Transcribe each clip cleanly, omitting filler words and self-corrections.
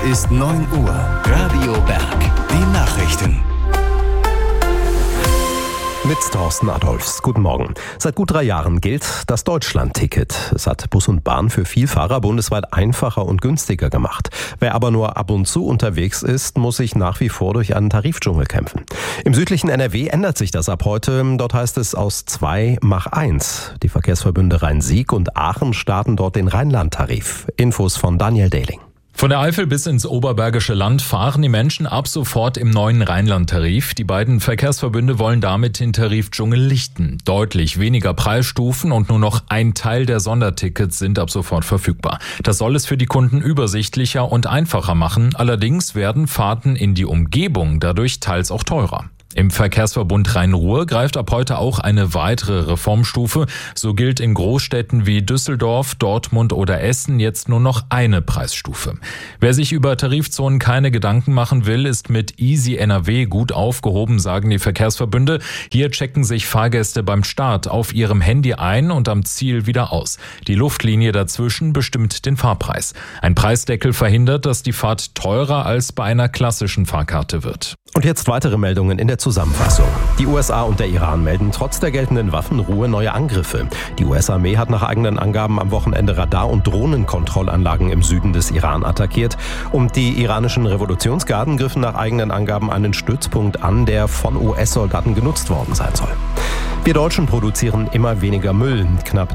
ist 9 Uhr. Radio Berg. Die Nachrichten. Mit Thorsten Adolphs. Guten Morgen. Seit gut 3 Jahren gilt das Deutschland-Ticket. Es hat Bus und Bahn für Vielfahrer bundesweit einfacher und günstiger gemacht. Wer aber nur ab und zu unterwegs ist, muss sich nach wie vor durch einen Tarifdschungel kämpfen. Im südlichen NRW ändert sich das ab heute. Dort heißt es aus 2 mach 1. Die Verkehrsverbünde Rhein-Sieg und Aachen starten dort den Rheinland-Tarif. Infos von Daniel Dehling. Von der Eifel bis ins Oberbergische Land fahren die Menschen ab sofort im neuen Rheinland-Tarif. Die beiden Verkehrsverbünde wollen damit den Tarifdschungel lichten. Deutlich weniger Preisstufen und nur noch ein Teil der Sondertickets sind ab sofort verfügbar. Das soll es für die Kunden übersichtlicher und einfacher machen. Allerdings werden Fahrten in die Umgebung dadurch teils auch teurer. Im Verkehrsverbund Rhein-Ruhr greift ab heute auch eine weitere Reformstufe. So gilt in Großstädten wie Düsseldorf, Dortmund oder Essen jetzt nur noch eine Preisstufe. Wer sich über Tarifzonen keine Gedanken machen will, ist mit Easy NRW gut aufgehoben, sagen die Verkehrsverbünde. Hier checken sich Fahrgäste beim Start auf ihrem Handy ein und am Ziel wieder aus. Die Luftlinie dazwischen bestimmt den Fahrpreis. Ein Preisdeckel verhindert, dass die Fahrt teurer als bei einer klassischen Fahrkarte wird. Und jetzt weitere Meldungen in der Zusammenfassung. Die USA und der Iran melden trotz der geltenden Waffenruhe neue Angriffe. Die US-Armee hat nach eigenen Angaben am Wochenende Radar- und Drohnenkontrollanlagen im Süden des Iran attackiert. Und die iranischen Revolutionsgarden griffen nach eigenen Angaben einen Stützpunkt an, der von US-Soldaten genutzt worden sein soll. Wir Deutschen produzieren immer weniger Müll. Knapp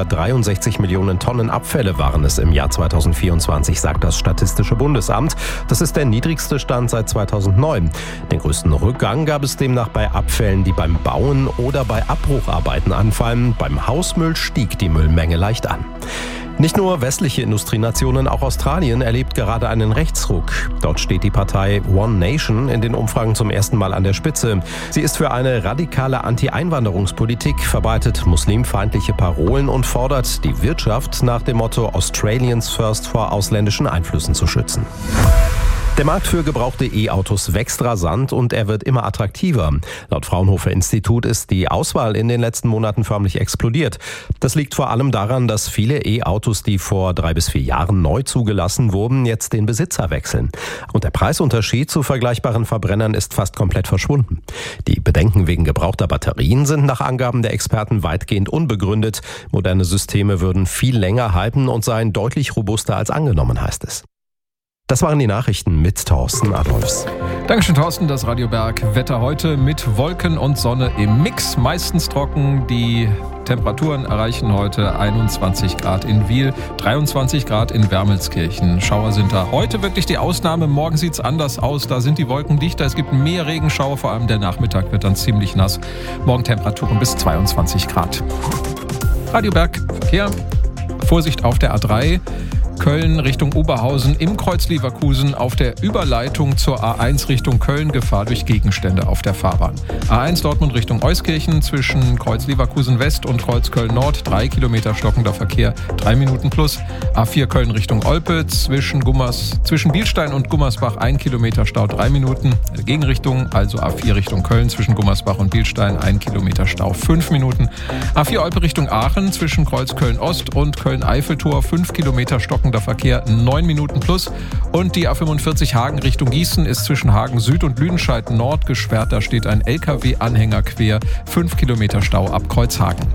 363 Millionen Tonnen Abfälle waren es im Jahr 2024, sagt das Statistische Bundesamt. Das ist der niedrigste Stand seit 2009. Den größten Rückgang gab es demnach bei Abfällen, die beim Bauen oder bei Abbrucharbeiten anfallen. Beim Hausmüll stieg die Müllmenge leicht an. Nicht nur westliche Industrienationen, auch Australien erlebt gerade einen Rechtsruck. Dort steht die Partei One Nation in den Umfragen zum ersten Mal an der Spitze. Sie ist für eine radikale Anti-Einwanderungspolitik, verbreitet muslimfeindliche Parolen und fordert die Wirtschaft nach dem Motto Australians First vor ausländischen Einflüssen zu schützen. Der Markt für gebrauchte E-Autos wächst rasant und er wird immer attraktiver. Laut Fraunhofer Institut ist die Auswahl in den letzten Monaten förmlich explodiert. Das liegt vor allem daran, dass viele E-Autos, die vor 3 bis 4 Jahren neu zugelassen wurden, jetzt den Besitzer wechseln. Und der Preisunterschied zu vergleichbaren Verbrennern ist fast komplett verschwunden. Die Bedenken wegen gebrauchter Batterien sind nach Angaben der Experten weitgehend unbegründet. Moderne Systeme würden viel länger halten und seien deutlich robuster als angenommen, heißt es. Das waren die Nachrichten mit Thorsten Adolphs. Dankeschön, Thorsten. Das Radio Berg Wetter heute mit Wolken und Sonne im Mix. Meistens trocken. Die Temperaturen erreichen heute 21 Grad in Wiel, 23 Grad in Wermelskirchen. Schauer sind da heute wirklich die Ausnahme. Morgen sieht es anders aus. Da sind die Wolken dichter. Es gibt mehr Regenschauer. Vor allem der Nachmittag wird dann ziemlich nass. Morgen Temperaturen bis 22 Grad. Radio Berg Verkehr. Vorsicht auf der A3. Köln Richtung Oberhausen im Kreuz Leverkusen auf der Überleitung zur A1 Richtung Köln Gefahr durch Gegenstände auf der Fahrbahn. A1 Dortmund Richtung Euskirchen zwischen Kreuz Leverkusen West und Kreuz Köln Nord 3 Kilometer stockender Verkehr, 3 Minuten plus. A4 Köln Richtung Olpe zwischen Bielstein und Gummersbach 1 Kilometer Stau, 3 Minuten. Gegenrichtung, also A4 Richtung Köln zwischen Gummersbach und Bielstein 1 Kilometer Stau, 5 Minuten. A4 Olpe Richtung Aachen zwischen Kreuz Köln Ost und Köln Eiffeltor 5 Kilometer stockender Verkehr, 9 Minuten plus. Und die A45 Hagen Richtung Gießen ist zwischen Hagen Süd und Lüdenscheid Nord gesperrt. Da steht ein LKW-Anhänger quer, 5 Kilometer Stau ab Kreuzhagen.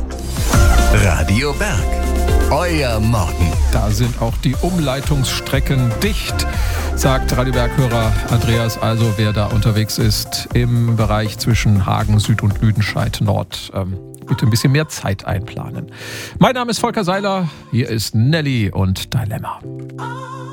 Radio Berg. Euer Morgen. Da sind auch die Umleitungsstrecken dicht, sagt Radio Berg-Hörer Andreas. Also wer da unterwegs ist im Bereich zwischen Hagen Süd und Lüdenscheid Nord, bitte ein bisschen mehr Zeit einplanen. Mein Name ist Volker Seiler, hier ist Nelly und Dilemma.